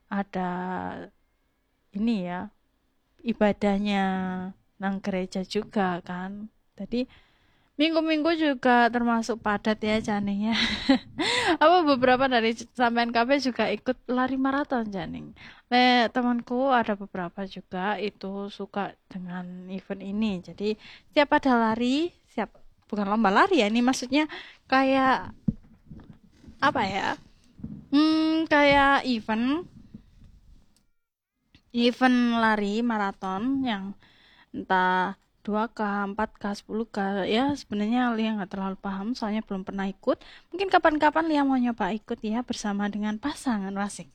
ada ini ya, ibadahnya nang gereja juga kan. Jadi minggu-minggu juga termasuk padat ya Janing ya. Apa beberapa dari sampean kafe juga ikut lari maraton Janing. Temanku ada beberapa juga itu suka dengan event ini. Jadi setiap ada lari, siap bukan lomba lari ya, ini maksudnya kayak apa ya? Kayak event lari maraton yang entah 2K, 4K, 10K ya sebenarnya Lia nggak terlalu paham soalnya belum pernah ikut. Mungkin kapan-kapan Lia mau nyoba ikut ya bersama dengan pasangan asik.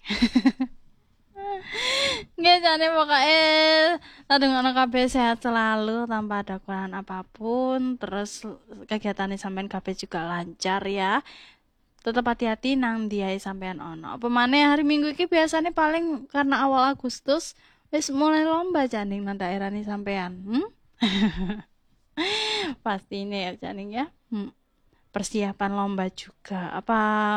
Nggak jadi pokoknya dengan KB sehat selalu tanpa ada kekurangan apapun. Terus kegiatannya sampean KB juga lancar ya. Tetap hati-hati nang diai sampean ono. Pemane hari Minggu iki biasanya paling karena awal Agustus wis mulai lomba janing nang daerah nih sampean. Pasti ini ya janing ya. Persiapan lomba juga. Apa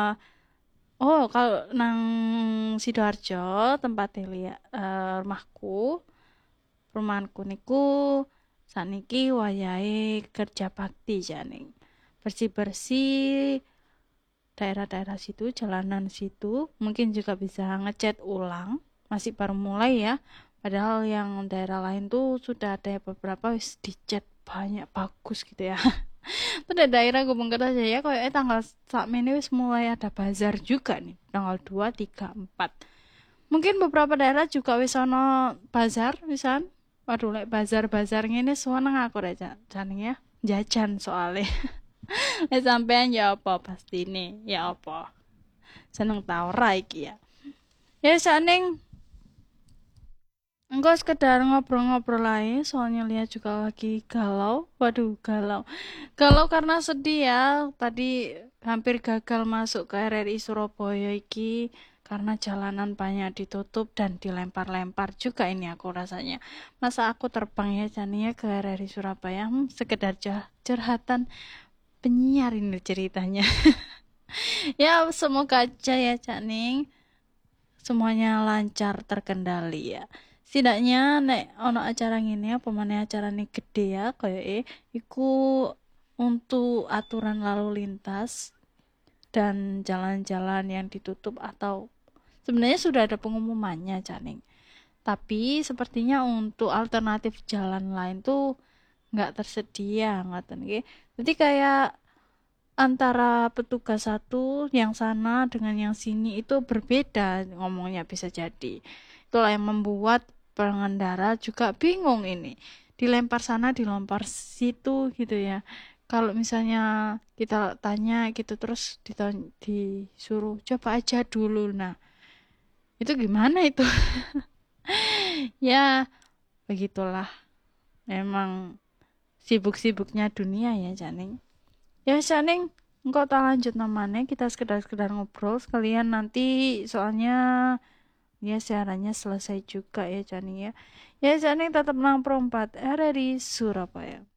oh kalau nang Sidoarjo tempat rumahku, perumahanku niku saniki wayahe kerja bakti janing. Bersih-bersih daerah-daerah situ, jalanan situ, mungkin juga bisa ngecat ulang. Masih baru mulai ya. Padahal yang daerah lain tuh sudah ada beberapa wis dicat banyak bagus gitu ya. Pada daerah Gunung aja ya kayak tanggal saat ini wis mulai ada bazar juga nih tanggal 2, 3, 4. Mungkin beberapa daerah juga wis ono bazar wisan. Waduh lek bazar-bazar ngene suweneng aku rek janing ya. Jajan soalnya. Lek sampean ya apa pasti nih ya apa. Seneng tau ra iki ya. Ya saning enggak sekedar ngobrol-ngobrol aja, soalnya Lia juga lagi galau. Waduh, galau. Galau karena sedih ya. Tadi hampir gagal masuk ke RRI Surabaya iki karena jalanan banyak ditutup dan dilempar-lempar juga ini aku rasanya. Masa aku terbang ya jadinya ke RRI Surabaya? Sekedar curhatan penyiar ini ceritanya. Ya, semoga aja ya, Cak Ning semuanya lancar terkendali ya. Setidaknya nek ono acara ngene apa meneh acarane gede ya kayak iku untuk aturan lalu lintas dan jalan-jalan yang ditutup atau sebenarnya sudah ada pengumumannya Caning. Tapi sepertinya untuk alternatif jalan lain tuh nggak tersedia ngoten nggih. Jadi kayak antara petugas satu yang sana dengan yang sini itu berbeda ngomongnya bisa jadi. Itulah yang membuat pengendara juga bingung ini. Dilempar sana, dilempar situ gitu ya. Kalau misalnya kita tanya gitu terus disuruh coba aja dulu. Nah, itu gimana itu? Ya, begitulah. Memang sibuk-sibuknya dunia ya, Janing. Ya Shaning, engkau tak lanjut namanya kita sekedar ngobrol sekalian nanti soalnya ya siarannya selesai juga ya Cani ya. Ya Shaning tetap nang perempat ada di Surabaya.